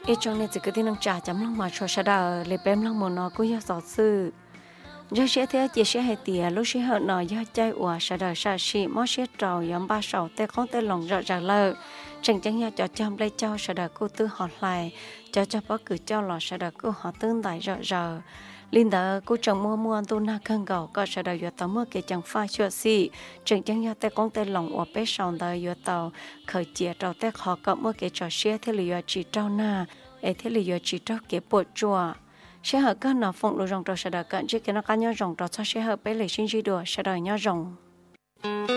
ít trong này chỉ cái tin năng trả chấm lòng mà cho sa đờ lấy bém lòng một nó cũng do giọt sư do sẽ thế chỉ sẽ hay tiệt lúc sẽ hận nó do chơi ủa sa đờ sa xị mót sẽ trầu yếm ba sầu tê không tê lòng rõ ràng lơ chẳng chẳng nhau cho chăm lấy cho sa đờ cô tư họ lại cho bác cử cho lò sa đờ cô họ tương đại rõ ràng linh đờ cô chồng mua tu na khăn gạo có sa đờ vừa tao mua cái chẳng pha chua xị chẳng chẳng nhau tê không tê lòng ủa bé sầu đờ vừa tao khởi chia trâu tê họ có mua cái trò xe thế là chỉ trâu na ấy thế là chỉ trâu cái bột chua sẽ hợp các nó phụng đồ rồng trâu sẽ đờ cận chứ cái nó cá nhau rồng trâu sẽ hợp bé lấy sinh chi đùa sẽ đờ nhau rồng